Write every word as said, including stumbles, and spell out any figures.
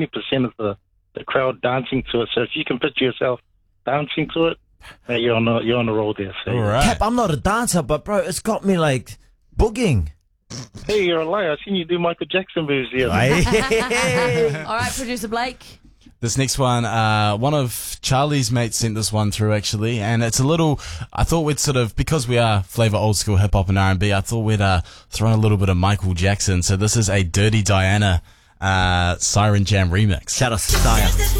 twenty percent of the, the crowd dancing to it. So if you can picture yourself dancing to it, uh, you're on a, you're on a roll there. So, All right. Cap, I'm not a dancer, but bro, it's got me like booging. hey, you're a liar. I've seen you do Michael Jackson moves the other Aye. All right, producer Blake. This next one, uh, one of Charlie's mates sent this one through actually, and it's a little, I thought we'd sort of, because we are Flavour old school hip hop and R and B, I thought we'd uh, throw in a little bit of Michael Jackson. So this is a Dirty Diana uh, Siren Jam remix. Shout out to Style.